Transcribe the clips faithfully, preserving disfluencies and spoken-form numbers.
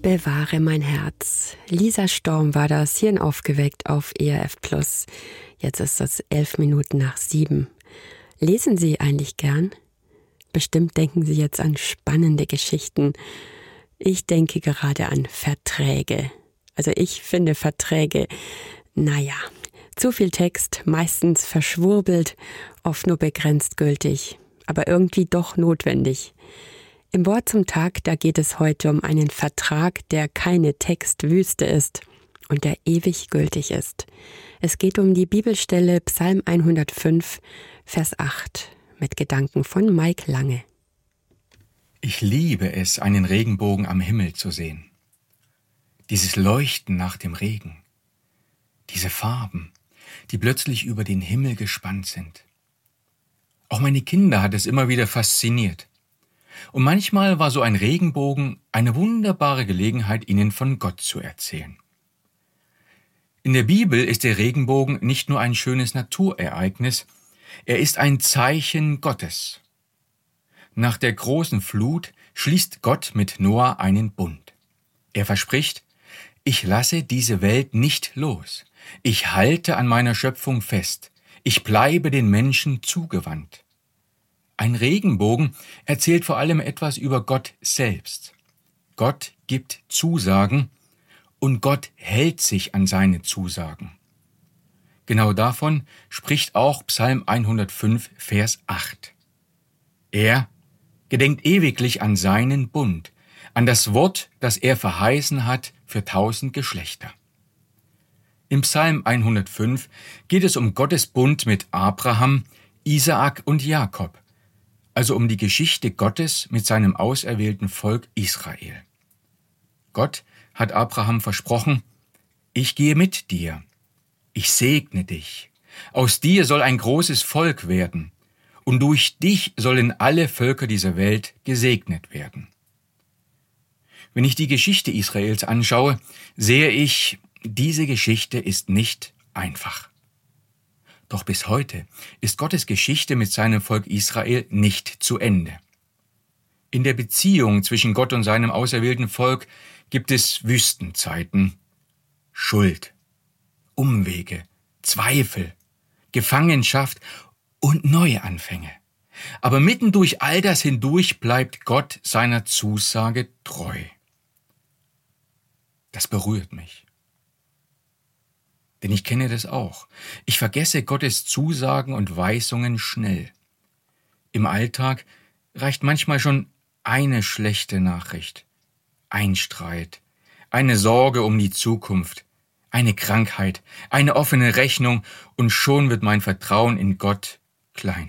Bewahre mein Herz. Lisa Storm war das, hier in Aufgeweckt auf E R F Plus. Jetzt ist es elf Minuten nach sieben. Lesen Sie eigentlich gern? Bestimmt denken Sie jetzt an spannende Geschichten. Ich denke gerade an Verträge. Also ich finde Verträge, naja, zu viel Text, meistens verschwurbelt, oft nur begrenzt gültig, aber irgendwie doch notwendig. Im Wort zum Tag, da geht es heute um einen Vertrag, der keine Textwüste ist und der ewig gültig ist. Es geht um die Bibelstelle Psalm hundertfünf, Vers acht, mit Gedanken von Mike Lange. Ich liebe es, einen Regenbogen am Himmel zu sehen. Dieses Leuchten nach dem Regen. Diese Farben, die plötzlich über den Himmel gespannt sind. Auch meine Kinder hat es immer wieder fasziniert. Und manchmal war so ein Regenbogen eine wunderbare Gelegenheit, ihnen von Gott zu erzählen. In der Bibel ist der Regenbogen nicht nur ein schönes Naturereignis, er ist ein Zeichen Gottes. Nach der großen Flut schließt Gott mit Noah einen Bund. Er verspricht, ich lasse diese Welt nicht los. Ich halte an meiner Schöpfung fest. Ich bleibe den Menschen zugewandt. Ein Regenbogen erzählt vor allem etwas über Gott selbst. Gott gibt Zusagen und Gott hält sich an seine Zusagen. Genau davon spricht auch Psalm hundertfünf, Vers acht. Er gedenkt ewiglich an seinen Bund, an das Wort, das er verheißen hat für tausend Geschlechter. Im Psalm hundertfünf geht es um Gottes Bund mit Abraham, Isaak und Jakob, also um die Geschichte Gottes mit seinem auserwählten Volk Israel. Gott hat Abraham versprochen, ich gehe mit dir, ich segne dich, aus dir soll ein großes Volk werden und durch dich sollen alle Völker dieser Welt gesegnet werden. Wenn ich die Geschichte Israels anschaue, sehe ich, diese Geschichte ist nicht einfach. Doch bis heute ist Gottes Geschichte mit seinem Volk Israel nicht zu Ende. In der Beziehung zwischen Gott und seinem auserwählten Volk gibt es Wüstenzeiten, Schuld, Umwege, Zweifel, Gefangenschaft und Neuanfänge. Aber mitten durch all das hindurch bleibt Gott seiner Zusage treu. Das berührt mich. Denn ich kenne das auch. Ich vergesse Gottes Zusagen und Weisungen schnell. Im Alltag reicht manchmal schon eine schlechte Nachricht, ein Streit, eine Sorge um die Zukunft, eine Krankheit, eine offene Rechnung und schon wird mein Vertrauen in Gott klein.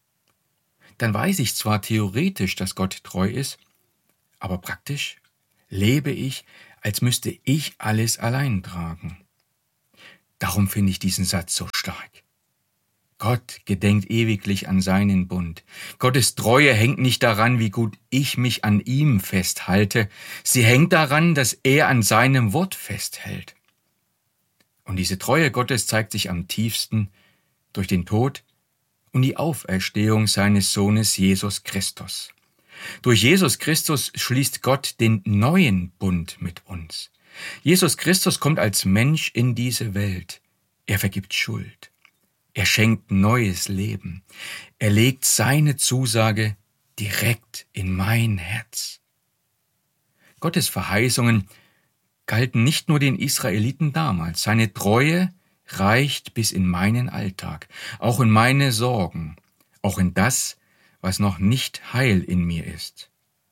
Dann weiß ich zwar theoretisch, dass Gott treu ist, aber praktisch lebe ich, als müsste ich alles allein tragen. Darum finde ich diesen Satz so stark. Gott gedenkt ewiglich an seinen Bund. Gottes Treue hängt nicht daran, wie gut ich mich an ihm festhalte. Sie hängt daran, dass er an seinem Wort festhält. Und diese Treue Gottes zeigt sich am tiefsten durch den Tod und die Auferstehung seines Sohnes Jesus Christus. Durch Jesus Christus schließt Gott den neuen Bund mit uns. Jesus Christus kommt als Mensch in diese Welt. Er vergibt Schuld. Er schenkt neues Leben. Er legt seine Zusage direkt in mein Herz. Gottes Verheißungen galten nicht nur den Israeliten damals. Seine Treue reicht bis in meinen Alltag, auch in meine Sorgen, auch in das, was noch nicht heil in mir ist.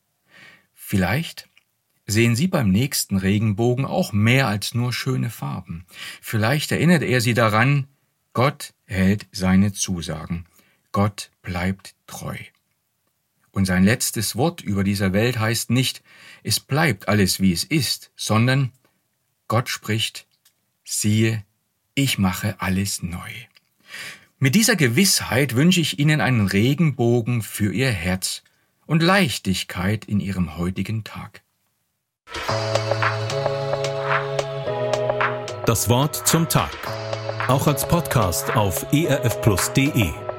Vielleicht sehen Sie beim nächsten Regenbogen auch mehr als nur schöne Farben. Vielleicht erinnert er Sie daran, Gott hält seine Zusagen. Gott bleibt treu. Und sein letztes Wort über dieser Welt heißt nicht, es bleibt alles wie es ist, sondern Gott spricht, siehe, ich mache alles neu. Mit dieser Gewissheit wünsche ich Ihnen einen Regenbogen für Ihr Herz und Leichtigkeit in Ihrem heutigen Tag. Das Wort zum Tag. Auch als Podcast auf e r f plus punkt d e.